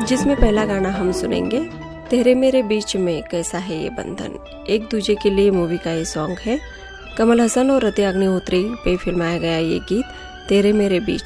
जिसमें पहला गाना हम सुनेंगे तेरे मेरे बीच में कैसा है ये बंधन। एक दूजे के लिए मूवी का ये सॉन्ग है। कमल हसन और रति अग्निहोत्री पे फिल्माया गया ये गीत तेरे मेरे बीच